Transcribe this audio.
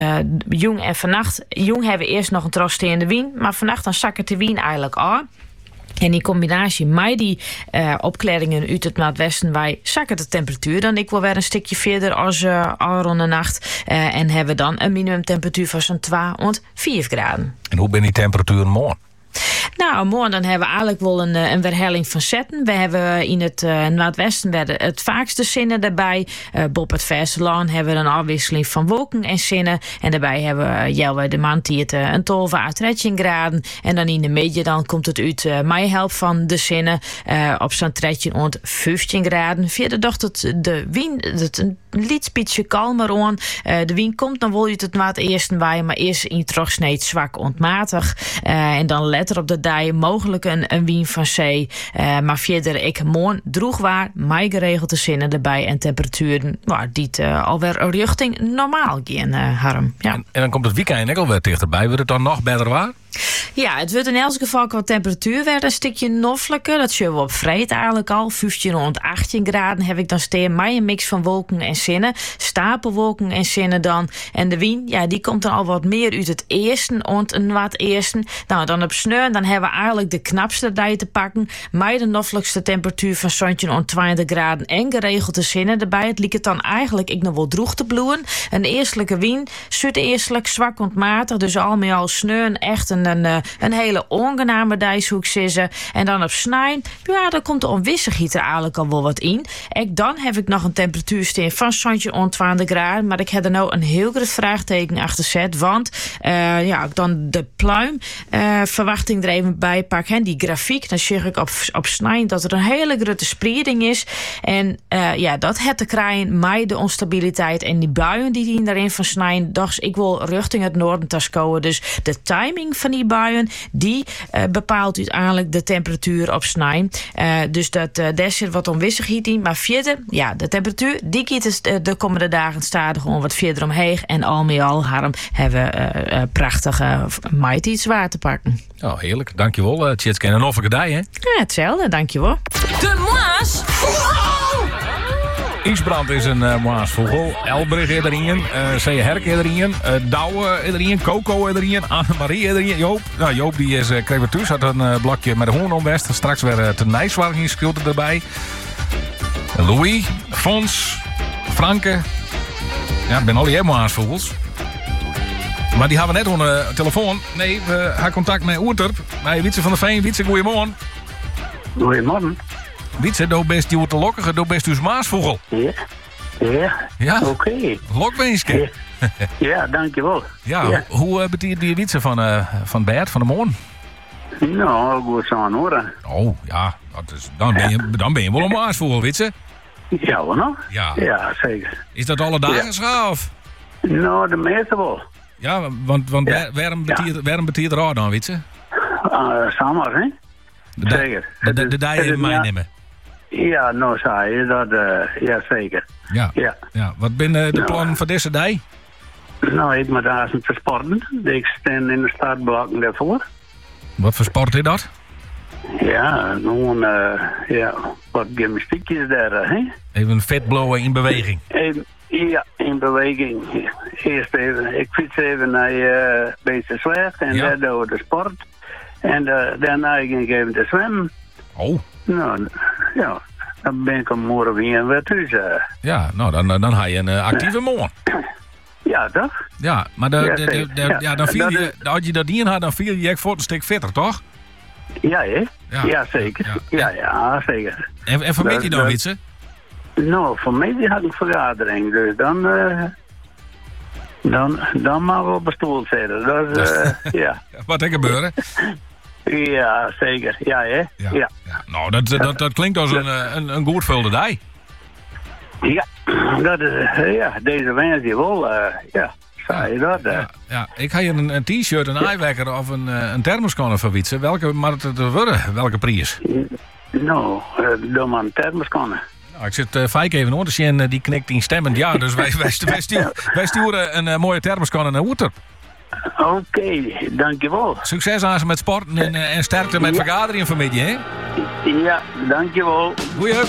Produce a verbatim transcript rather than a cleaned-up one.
Uh, jong en vannacht. Jong hebben we eerst nog een trosteende wien. Maar vannacht dan zakken de wien eigenlijk af. En in combinatie met die uh, opklaringen uit het Noordwesten, wij zakken de temperatuur dan ik wil weer een stukje verder als uh, al rond de nacht. Uh, en hebben dan een minimumtemperatuur van zo'n twee tot vier graden. En hoe ben die temperatuur morgen? Nou, morgen dan hebben we eigenlijk wel een, een verhelling van zetten. We hebben in het uh, Noordwesten het vaakste zinnen daarbij. Uh, Bob het Verselaan hebben we een afwisseling van wolken en zinnen. En daarbij hebben we Jelwe de maand die het uh, een tolve à dertien graden. En dan in de midden dan komt het uit uh, mijn helft van de zinnen uh, op zo'n dertien tot vijftien graden. Verder dacht het de wind het een lietspietje kalmer aan. Uh, de wind komt dan wel uit het maat eerst bij, maar eerst in terugsneed zwak ontmatig. Uh, en dan letter op de dag mogelijk een, een wien van zee. Uh, maar verder ik morgen droegwaar, mij geregelde zinnen erbij en temperaturen nou, die het uh, alweer richting normaal gaan, uh, Harm. Ja. En, en dan komt het weekend ook alweer dichterbij. Wordt het dan nog beter waar? Ja, het wordt in elk geval qua temperatuur weer een stukje noffelijker. Dat zullen we op vreed eigenlijk al. vijftien tot achttien graden heb ik dan steen. Maar een mix van wolken en zinnen. Stapelwolken en zinnen dan. En de wind, ja, die komt dan al wat meer uit het eersten. ont een wat eersten. Nou, dan op sneur, dan hebben we eigenlijk de knapste dag te pakken. Maar de noffelijkste temperatuur van zeventien tot twintig graden. En geregelde zinnen erbij. Het liep het dan eigenlijk ik nog wel droeg te bloeien. Een eerstelijke wind. Zuid-eerstelijk, zwak ontmatig. Dus al met al sneur echt een Een, een hele ongename dag, hoe ik zeggen. En dan op snijn, ja, daar komt de onwissigheid er eigenlijk al wel wat in. En dan heb ik nog een temperatuursteen van zeventien tot twintig graden. Maar ik heb er nou een heel groot vraagteken achter zet. Want uh, ja, dan de pluim uh, verwachting er even bij pak. Hè, die grafiek, dan zeg ik op, op snijn dat er een hele grote spreiding is. En uh, ja, dat het te krijgen met de onstabiliteit en die buien die die daarin van snijn. Dacht ik wil richting het noorden taskoen. Dus de timing van die buien, die uh, bepaalt uiteindelijk de temperatuur op snij. Uh, dus dat, uh, daar zit wat onwissigheid in. Maar verder, ja, de temperatuur, die gaat uh, de komende dagen stadig gewoon wat verder omheen. En al met al, Harm, hebben we uh, uh, prachtige maait iets zwaar te pakken. Oh, heerlijk. Dankjewel, uh, Tjitske. En een offelijke dag, hè? Ja, hetzelfde. Dankjewel. De Moas! Isbrand is een uh, Maasvogel. Elbrich erin. Uh, Zee Herk erin. Uh, Douwe erin. Coco erin. Annemarie erin. Joop. Nou, Joop die is uh, creatus. Had een uh, blokje met de hoorn omwest. Straks weer uh, te Nijswagen erbij. Uh, Louis. Fons. Franke. Ja, ik ben al die Maasvogels. Maar die hebben we net op de uh, telefoon. Nee, we hebben contact met Oerterp. Bij Wietse van der Veen. Wietse, goeiemorgen. Goeiemorgen. Wietse, doe best die te lokkige, doe best dus Maasvogel. Ja, ja, ja? Oké. Okay. Lokwenske. Ja. Ja, dankjewel. Ja, ja. Hoe uh, betiert die Wietse van, uh, van Bert, van de Moon? Nou, goed zo aan horen. Oh, ja, dat is, dan, ben je, dan ben je wel een Maasvogel, Wietse. Ja, hoor nog? Ja. Ja, zeker. Is dat alle dagen ja. Scha, of? Nou, de meeste wel. Ja, want, want ja. waarom betiert, ja. waarom betiert er dan, Wietse? Uh, samen, hè? De, zeker. De, de, de die even meenemen. Ja, nou zei je dat, uh, ja zeker. Ja. Ja. Ja. Wat ben uh, de nou, plannen voor deze dag? Nou, ik moet daar eens te sporten. Ik sta in de startblokken daarvoor. Wat voor sport is dat? Ja, gewoon, uh, ja, wat gymnastiekjes daar, hè? Even vet blowen in beweging. Even, ja, in beweging. Eerst even, ik fiets even naar uh, Beestersweg en ja. daar doen we de sport. En uh, daarna ging ik even te zwemmen. Oh. Nou, ja, dan ben ik om morgen weer weer thuis. Uh. Ja, nou, dan, dan ga je een uh, actieve ja. morgen. Ja, toch? Ja, maar de, ja, de, de, de, ja. Ja, dan viel dat je, is... als je dat niet had, dan viel je echt voor een stuk fitter, toch? Ja, hè? Ja, ja zeker. Ja, ja, ja zeker. En, en vermeet je dan, Wietse? Nou, voor mij die had ik vergadering, dus dan... Uh, dan, dan mag we op de stoel zitten. Dat is, uh, ja. Wat er gebeuren? Ja, zeker. Ja, hè? Ja. ja. ja. Nou, dat, dat, dat klinkt als een, een, een goed vulde dij. Ja, dat is, uh, ja, deze wens die wel, uh, ja, zei je dat. Uh. Ja, ja, ik ga je een, een t-shirt, een ijwekker of een, een thermoskanner van Wietse. Welke maar het te worden? Welke prijs? Nou, uh, doe maar een thermoskanner. Nou, ik zit uh, Fijk even hoor, dus die, die knikt instemmend ja. Dus wij, wij, wij, sturen, wij sturen een uh, mooie thermoskanner naar Oerterp. Oké, okay, dankjewel. Succes aan ze met sporten en, uh, en sterkte met ja. vergaderingen vanmiddag, hè? Ja, dankjewel. Goeie.